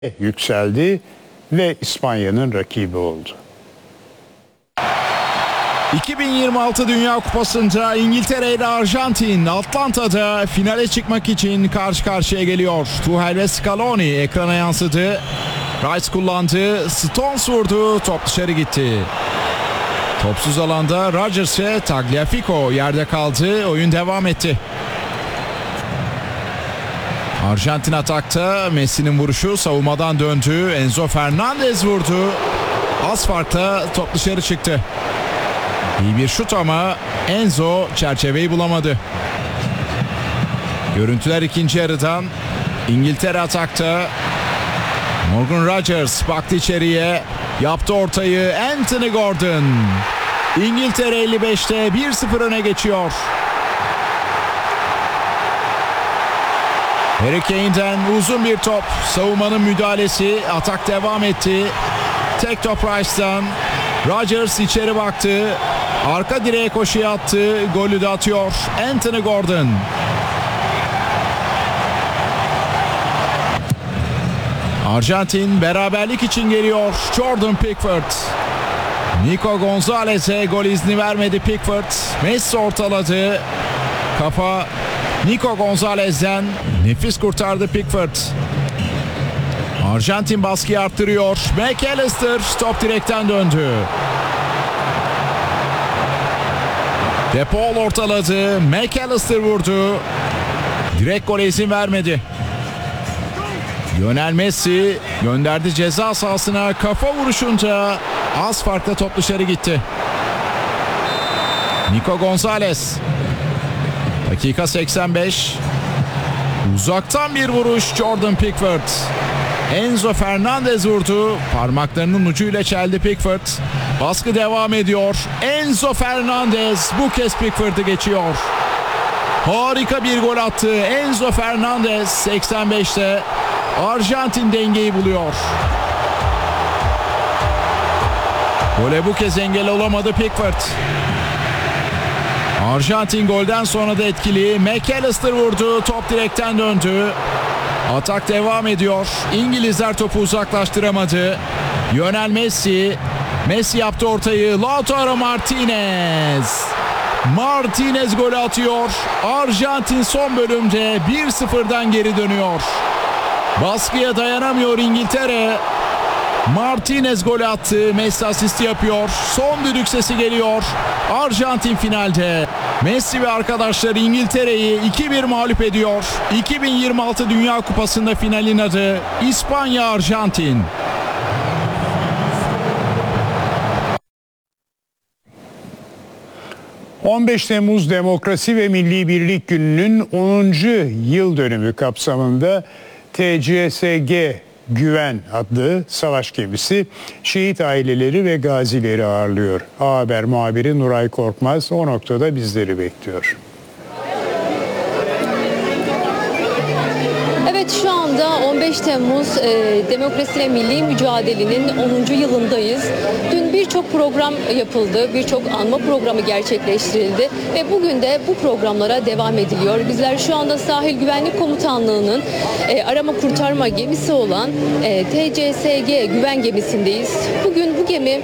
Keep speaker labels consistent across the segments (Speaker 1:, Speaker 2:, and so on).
Speaker 1: yükseldi ve İspanya'nın rakibi oldu.
Speaker 2: 2026 Dünya Kupası'nda İngiltere ile Arjantin Atlanta'da finale çıkmak için karşı karşıya geliyor. Tuchel ve Scaloni ekrana yansıdı. Rice kullandı, Stones vurdu, top dışarı gitti. Topsuz alanda Rodgers ve Tagliafico yerde kaldı, oyun devam etti. Arjantin atakta, Messi'nin vuruşu savunmadan döndü, Enzo Fernandez vurdu. Az farkla top dışarı çıktı. İyi bir şut ama Enzo çerçeveyi bulamadı. Görüntüler ikinci yarıdan. İngiltere atakta. Morgan Rodgers baktı içeriye. Yaptı ortayı. Anthony Gordon. İngiltere 55'te 1-0 öne geçiyor. Harry Kane'den uzun bir top. Savunmanın müdahalesi. Atak devam etti. Tek top Rice'dan. Rodgers içeri baktı. Arka direğe koşuya attı. Golü de atıyor Anthony Gordon. Arjantin beraberlik için geliyor. Jordan Pickford. Nico Gonzalez'e gol izni vermedi Pickford. Messi ortaladı. Kafa Nico Gonzalez'den. Nefis kurtardı Pickford. Arjantin baskıyı arttırıyor. McAllister top direkten döndü. De Paul ortaladı. McAllister vurdu. Direkt gole izin vermedi. Lionel Messi gönderdi ceza sahasına. Kafa vuruşunca az farkla top dışarı gitti. Nico Gonzalez. Dakika 85. Uzaktan bir vuruş Jordan Pickford. Enzo Fernandez vurdu. Parmaklarının ucuyla çeldi Pickford. Baskı devam ediyor. Enzo Fernandez bu kez Pickford'u geçiyor. Harika bir gol attı. Enzo Fernandez 85'te. Arjantin dengeyi buluyor. Gole bu kez engel olamadı Pickford. Arjantin golden sonra da etkili. McAllister vurdu. Top direkten döndü. Atak devam ediyor. İngilizler topu uzaklaştıramadı. Lionel Messi. Messi yaptı ortayı. Lautaro Martinez. Martinez golü atıyor. Arjantin son bölümde 1-0'dan geri dönüyor. Baskıya dayanamıyor İngiltere. Martinez golü attı. Messi asisti yapıyor. Son düdük sesi geliyor. Arjantin finalde. Messi ve arkadaşları İngiltere'yi 2-1 mağlup ediyor. 2026 Dünya Kupası'nda finalin adı İspanya-Arjantin.
Speaker 1: ...15 Temmuz Demokrasi ve Milli Birlik Günü'nün 10. yıl dönümü kapsamında TCSG Güven adlı savaş gemisi şehit aileleri ve gazileri ağırlıyor. A Haber muhabiri Nuray Korkmaz o noktada bizleri bekliyor.
Speaker 3: Evet, şu anda 15 Temmuz Demokrasi ve Milli Mücadele'nin 10. yılındayız. Dün birçok program yapıldı, birçok anma programı gerçekleştirildi ve bugün de bu programlara devam ediliyor. Bizler şu anda Sahil Güvenlik Komutanlığı'nın arama kurtarma gemisi olan TCSG Güven gemisindeyiz. Bugün bu gemi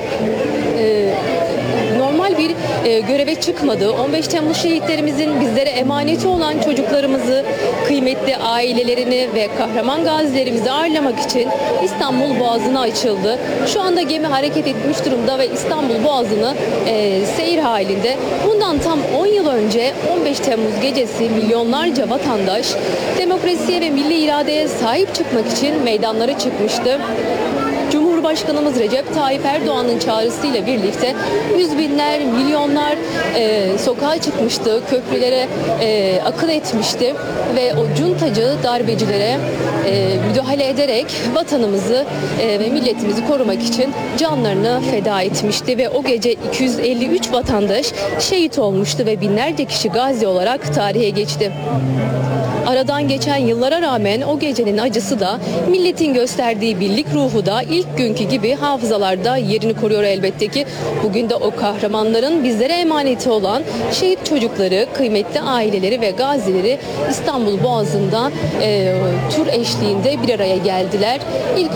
Speaker 3: normal bir göreve çıkmadı. 15 Temmuz şehitlerimizin bizlere emaneti olan çocuklarımızı, kıymetli ailelerini ve kahraman gazilerimizi ağırlamak için İstanbul Boğazı'na açıldı. Şu anda gemi hareket etmiş durumda ve İstanbul Boğazı'nı seyir halinde. Bundan tam 10 yıl önce 15 Temmuz gecesi milyonlarca vatandaş demokrasiye ve milli iradeye sahip çıkmak için meydanlara çıkmıştı. Cumhurbaşkanımız Recep Tayyip Erdoğan'ın çağrısıyla birlikte yüz binler, milyonlar sokağa çıkmıştı, köprülere akın etmişti ve o cuntacı darbecilere müdahale ederek vatanımızı ve milletimizi korumak için canlarını feda etmişti ve o gece 253 vatandaş şehit olmuştu ve binlerce kişi gazi olarak tarihe geçti. Aradan geçen yıllara rağmen o gecenin acısı da, milletin gösterdiği birlik ruhu da ilk günkü gibi hafızalarda yerini koruyor elbette ki. Bugün de o kahramanların bizlere emaneti olan şehit çocukları, kıymetli aileleri ve gazileri İstanbul İstanbul Boğazı'nda tur eşliğinde bir araya geldiler. İlk